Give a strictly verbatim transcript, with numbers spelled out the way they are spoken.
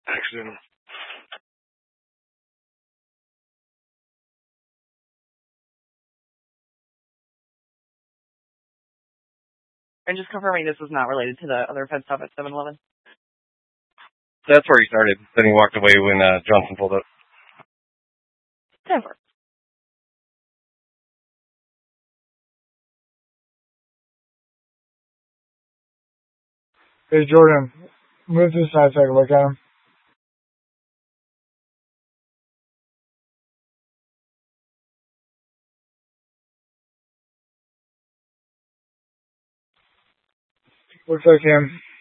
accident. And just confirming this was not related to the other fed stop at seven eleven. That's where he started. Then he walked away when uh, Johnson pulled up. Never. Hey, Jordan, move to the side so I can look at him. Looks like him.